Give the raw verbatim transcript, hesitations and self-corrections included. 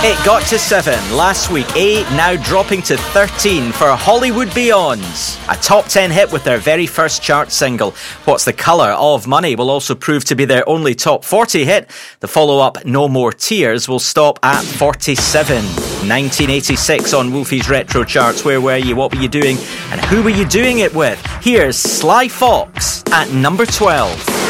It got to seven last week, eight now dropping to thirteen for Hollywood Beyonds. A top ten hit with their very first chart single. What's the Colour of Money will also prove to be their only top forty hit. The follow-up, No More Tears, will stop at forty-seven. nineteen eighty-six on Wolfie's retro charts. Where were you? What were you doing? And who were you doing it with? Here's Sly Fox at number twelve.